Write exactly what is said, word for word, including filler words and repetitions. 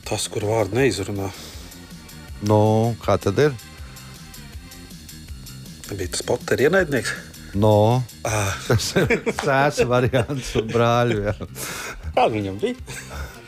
Tas, kur vārdu neizrunā. Nu, kā tad ir? Bija tas Potter ienaidnieks? No. Ah. Tas ir sēs variants un brāļu. Jā. Kā viņam bija?